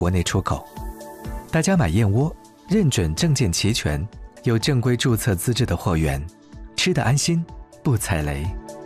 国内出口。大家买燕窝，认准证件齐全、有正规注册资质的货源，吃得安心，不踩雷。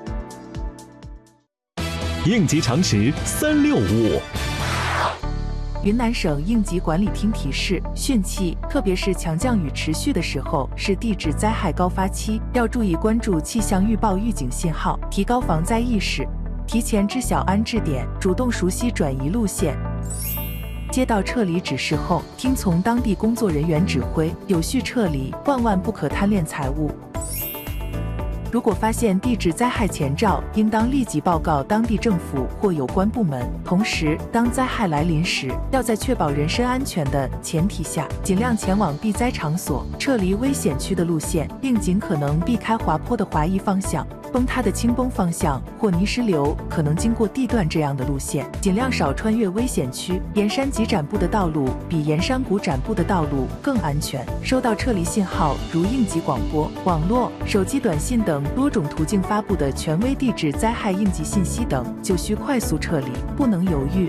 应急常识365。 云南省应急管理厅提示：汛期，特别是强降雨持续的时候，是地质灾害高发期，要注意关注气象预报预警信号，提高防灾意识，提前知晓安置点，主动熟悉转移路线。接到撤离指示后，听从当地工作人员指挥，有序撤离，万万不可贪恋财物。如果发现地质灾害前兆，应当立即报告当地政府或有关部门。同时，当灾害来临时，要在确保人身安全的前提下，尽量前往避灾场所，撤离危险区的路线，并尽可能避开滑坡的滑移方向、崩塌的倾崩方向或泥石流可能经过地段这样的路线，尽量少穿越危险区。沿山急展布的道路比沿山谷展布的道路更安全。收到撤离信号，如应急广播、网络、手机短信等多种途径发布的权威地质灾害应急信息等，就需快速撤离，不能犹豫。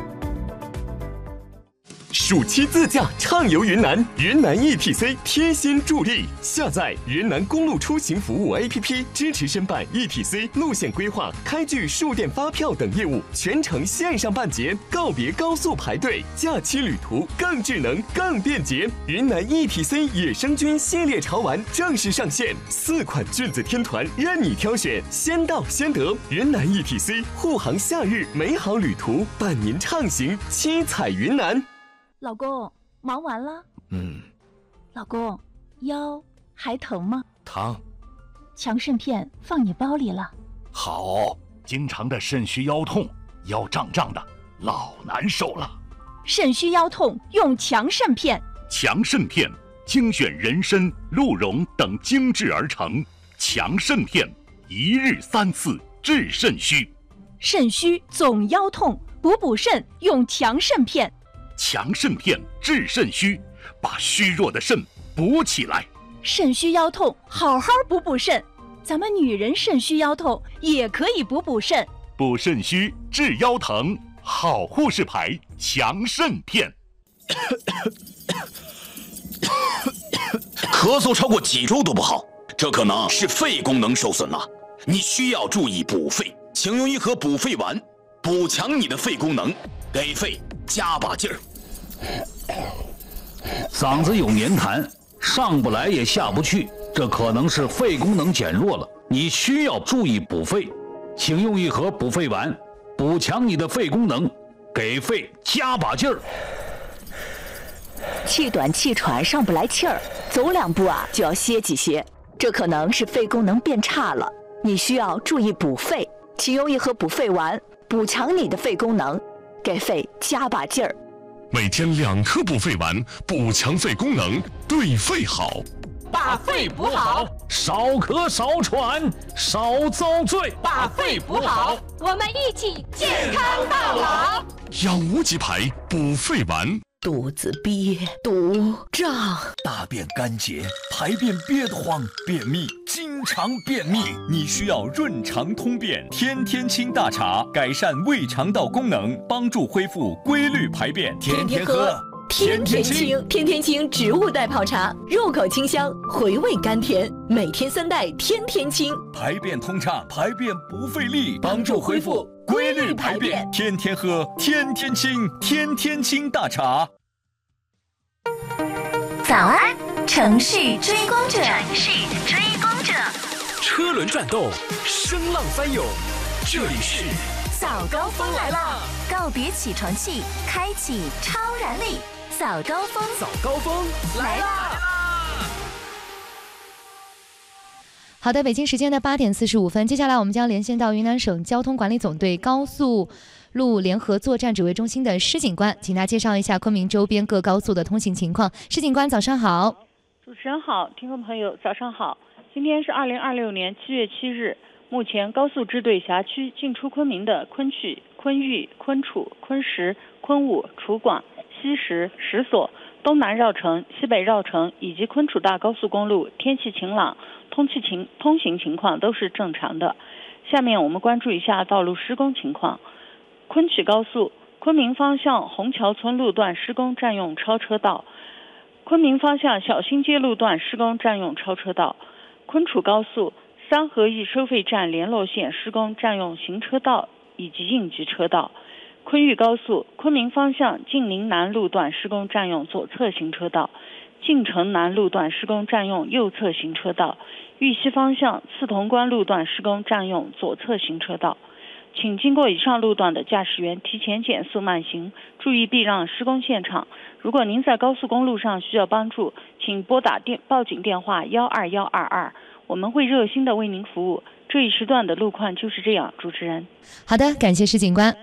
暑期自驾畅游云南，云南 ETC 贴心助力。下载云南公路出行服务 APP， 支持申办 ETC 路线规划、开具数电发票等业务，全程线上办结，告别高速排队，假期旅途更智能、更便捷。云南 ETC 野生菌系列潮玩正式上线，4款菌子天团任你挑选，先到先得。云南 ETC 护航夏日美好旅途，伴您畅行七彩云南。 老公，忙完了？老公，腰还疼吗？ 疼。 强肾片放你包里了。 好，经常的肾虚腰痛，腰胀胀的，老难受了。 肾虚腰痛用强肾片。 强肾片精选人参、鹿茸等精制而成，强肾片1日3次治肾虚。 肾虚总腰痛，补肾用强肾片。 强肾片治肾虚，把虚弱的肾补起来。 肾虚腰痛，好好补肾。咱们女人肾虚腰痛也可以补肾。 补肾虚治腰疼，好护士牌强肾片。 咳嗽超过几周都不好，这可能是肺功能受损了。你需要注意补肺，请用一盒补肺丸，补强你的肺功能，给肺加把劲儿。 嗓子有黏痰，上不来也下不去，这可能是肺功能减弱了。你需要注意补肺，请用一盒补肺丸，补强你的肺功能，给肺加把劲儿。 气短气喘上不来气儿，走2步就要歇几歇，这可能是肺功能变差了。你需要注意补肺，请用一盒补肺丸，补强你的肺功能，给肺加把劲儿。 每天2颗补肺丸，补强肺功能，对肺好。 把肺补好， 少咳少喘少遭罪。 把肺补好，我们一起健康到老。 养无极牌补肺丸。 肚子憋、堵、胀， 大便干结，排便憋得慌，便秘，经常便秘，你需要润肠通便天天清大茶，改善胃肠道功能，帮助恢复规律排便。 天天喝，天天清。天天清植物代泡茶，入口清香，回味甘甜，每天3袋，天天清， 排便通畅，排便不费力，帮助恢复规律排便。天天喝，天天清，天天清大茶。 早安，城市追光者。城市追光者， 车轮转动，声浪翻涌，这里是早高峰来了，告别起床气，开启超燃力，早高峰， 早高峰来啦！ 好的，北京时间的8点45分，接下来我们将连线到云南省交通管理总队高速路联合作战指挥中心的施警官，请他介绍一下昆明周边各高速的通行情况。施警官早上好。 主持人好，听众朋友早上好。今天是2026年7月7日，目前高速支队辖区进出昆明的昆曲、昆玉、昆楚、昆石、昆武、楚广、西石、石所、东南绕城、西北绕城以及昆楚大高速公路天气晴朗，通行情况都是正常的。下面我们关注一下道路施工情况。昆曲高速昆明方向虹桥村路段施工占用超车道，昆明方向小新街路段施工占用超车道，昆楚高速三合一收费站联络线施工占用行车道以及应急车道，昆豫高速昆明方向晋宁南路段施工占用左侧行车道，晋城南路段施工占用右侧行车道，豫西方向刺潼关路段施工占用左侧行车道。请经过以上路段的驾驶员提前减速慢行，注意避让施工现场。如果您在高速公路上需要帮助，请拨打报警电话12122，我们会热心的为您服务。这一时段的路况就是这样，主持人。 好的，感谢石警官。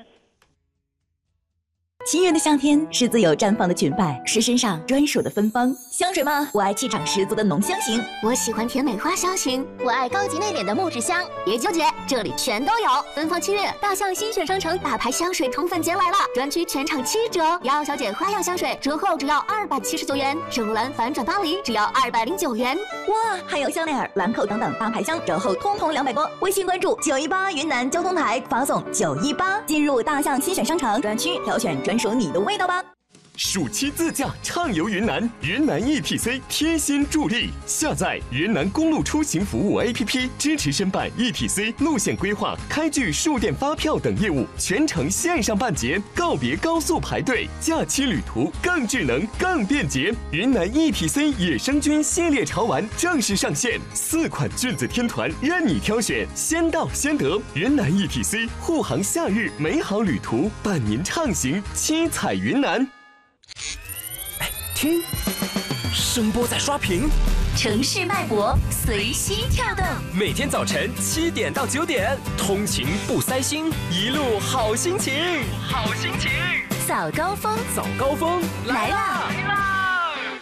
7月的夏天是自由绽放的裙摆，是身上专属的芬芳。香水吗？我爱气场十足的浓香型， 我喜欢甜美花香型，我爱高级内敛的木质香。别纠结，这里全都有。奔放7月，大象新选商城大牌香水宠粉节来了，专区全场7折。瑶瑶小姐花样香水折后只要279元，圣罗兰反转巴黎只要209元。 哇，还有香奈儿、兰蔻等等大牌香折后通通200多。微信关注918云南交通台，发送918进入大象新选商城专区，挑选专属你的味道吧。 暑期自驾畅游云南，云南 ETC 贴心助力。下载云南公路出行服务 APP， 支持申办 ETC 路线规划、开具数电发票等业务，全程线上办结，告别高速排队，假期旅途更智能、更便捷。云南 ETC 野生菌系列潮玩正式上线，4款菌子天团任你挑选，先到先得。云南 ETC 护航夏日美好旅途，伴您畅行七彩云南。 听，声波在刷屏， 城市脉搏随心跳动。 每天早晨7点到9点，通勤不塞心，一路好心情，好心情。 早高峰， 早高峰来啦！